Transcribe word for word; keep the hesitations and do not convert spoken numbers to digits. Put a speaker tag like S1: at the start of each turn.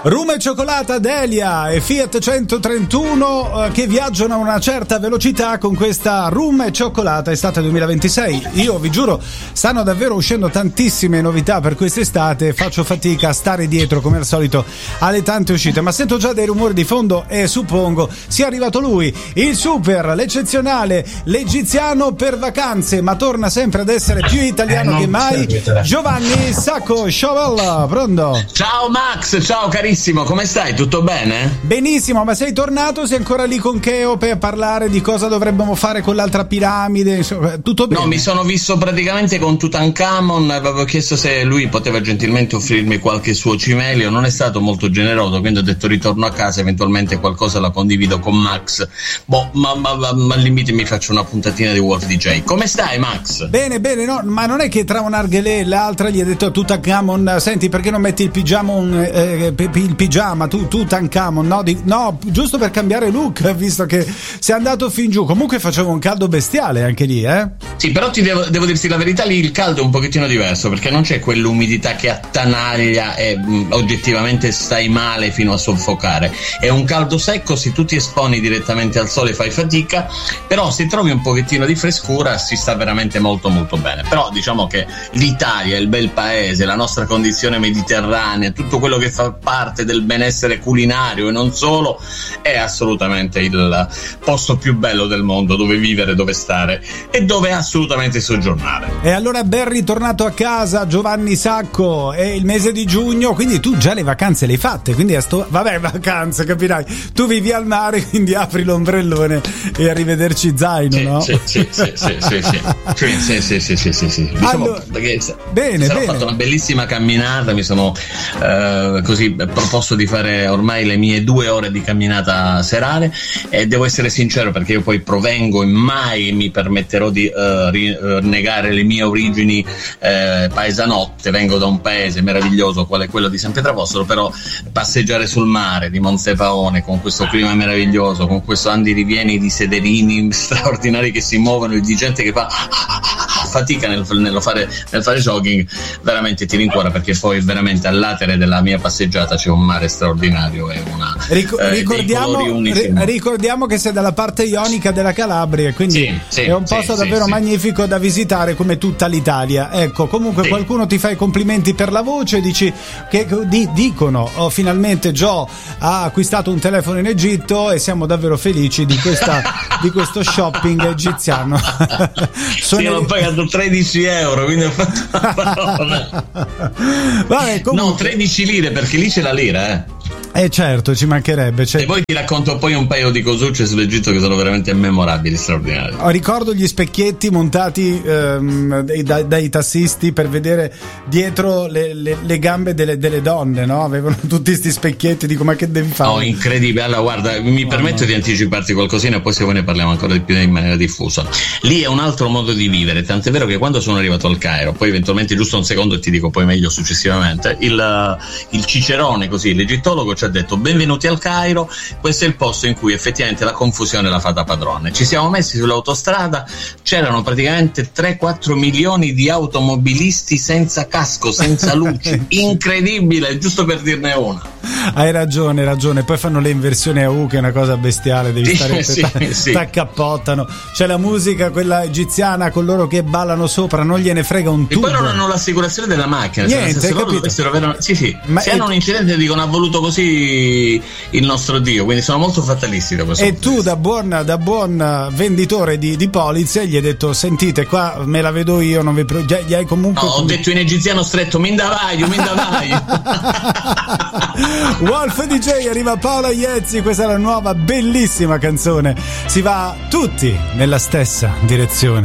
S1: Rum e cioccolata, Delia e Fiat centotrentuno eh, che viaggiano a una certa velocità con questa Rum e cioccolata estate duemilaventisei. Io vi giuro, stanno davvero uscendo tantissime novità per quest'estate, faccio fatica a stare dietro come al solito alle tante uscite, ma sento già dei rumori di fondo e suppongo sia arrivato lui, il super, l'eccezionale, l'egiziano per vacanze, ma torna sempre ad essere più italiano eh, che mai, Giovanni Sacco. Sciovella, pronto?
S2: Ciao Max, ciao carissimo. Come stai? Tutto bene?
S1: Benissimo, ma sei tornato? Sei ancora lì con Cheo per parlare di cosa dovremmo fare con l'altra piramide? Insomma, tutto bene?
S2: No, mi sono visto praticamente con Tutankhamon, avevo chiesto se lui poteva gentilmente offrirmi qualche suo cimelio, non è stato molto generoso, quindi ho detto ritorno a casa, eventualmente qualcosa la condivido con Max. Boh, ma, ma, ma, ma al limite mi faccio una puntatina di Wolf D J. Come stai Max?
S1: Bene, bene, no, ma non è che tra un'arghelè e l'altra gli ha detto a Tutankhamon, senti, perché non metti il pigiamon, eh, il pigiama, tu, Tutankhamon, no, di, no, giusto per cambiare look, visto che sei andato fin giù. Comunque faceva un caldo bestiale anche lì, eh?
S2: Sì, però ti devo, devo dirti la verità, lì il caldo è un pochettino diverso, perché non c'è quell'umidità che attanaglia e mh, oggettivamente stai male fino a soffocare. È un caldo secco, se tu ti esponi direttamente al sole fai fatica, però se trovi un pochettino di frescura si sta veramente molto molto bene. Però diciamo che l'Italia, il bel paese, la nostra condizione mediterranea, tutto quello che fa parte del benessere culinario e non solo, è assolutamente il posto più bello del mondo dove vivere, dove stare e dove assolutamente soggiornare.
S1: E allora ben ritornato a casa Giovanni Sacco, è il mese di giugno, quindi tu già le vacanze le hai fatte, quindi a sto... vabbè, vacanze, capirai, tu vivi al mare, quindi apri l'ombrellone e arrivederci zaino,
S2: sì,
S1: no?
S2: Sì, sì, sì, sì, sì, sì, sì, sì, sì, sì, sì, sì. Diciamo,
S1: allora,
S2: perché
S1: bene,
S2: ho
S1: bene.
S2: fatto una bellissima camminata, mi sono eh, così proposto di fare ormai le mie due ore di camminata serale e devo essere sincero perché io poi provengo e mai mi permetterò di uh, rinnegare le mie origini eh, paesanotte, vengo da un paese meraviglioso quale quello di San Pietrapostolo, però passeggiare sul mare di Montefaone con questo clima meraviglioso, con questo andirivieni di sederini straordinari che si muovono e di gente che fa fatica nel, nel, fare, nel fare jogging, veramente ti rincuora, perché poi veramente all'atere della mia passeggiata c'è un mare straordinario e una
S1: Ric-
S2: eh,
S1: ricordiamo, ri- ricordiamo che sei dalla parte ionica della Calabria, quindi
S2: sì, sì,
S1: è un posto
S2: sì,
S1: davvero
S2: sì,
S1: magnifico da visitare come tutta l'Italia. Ecco, comunque sì. Qualcuno ti fa i complimenti per la voce, dici che di, dicono oh, finalmente Joe ha acquistato un telefono in Egitto e siamo davvero felici di questa di questo shopping egiziano.
S2: Sì, ho pagato tredici euro, quindi ho fatto una parola.
S1: Vabbè, comunque...
S2: No, tredici lire, perché lì c'è la lira, eh.
S1: Eh certo, ci mancherebbe. Cioè...
S2: E poi ti racconto poi un paio di cosucce sull'Egitto che sono veramente memorabili, straordinari.
S1: Ricordo gli specchietti montati ehm, dai, dai tassisti per vedere dietro le, le, le gambe delle, delle donne, no? Avevano tutti questi specchietti, dico ma che devi fare?
S2: Oh, incredibile. Allora guarda, mi oh, permetto no. di anticiparti qualcosina e poi se voi ne parliamo ancora di più in maniera diffusa. Lì è un altro modo di vivere, tant'è vero che quando sono arrivato al Cairo, poi eventualmente giusto un secondo e ti dico poi meglio successivamente, il, il cicerone, così, l'egittologo ci ha detto benvenuti al Cairo, questo è il posto in cui effettivamente la confusione la fa da padrone. Ci siamo messi sull'autostrada, c'erano praticamente tre quattro milioni di automobilisti senza casco, senza luci, incredibile, giusto per dirne una.
S1: Hai ragione, hai ragione, poi fanno le inversioni a U che è una cosa bestiale, devi
S2: sì,
S1: stare
S2: sì,
S1: t-
S2: sì.
S1: t'accappottano, c'è la musica quella egiziana con loro che ballano sopra, non gliene frega un tubo.
S2: E poi non hanno l'assicurazione della macchina,
S1: niente,
S2: cioè, se loro dovessero avere... sì sì, ma se hanno un incidente dicono ha voluto così il nostro Dio, quindi sono molto fatalisti da questo
S1: e tu da buon, da buon venditore di, di polizze gli hai detto sentite qua me la vedo io, non vi pro... gli hai comunque
S2: no, ho detto in egiziano stretto mindavaio, mindavaio.
S1: Wolf D J, arriva Paola Iezzi, questa è la nuova bellissima canzone, si va tutti nella stessa direzione.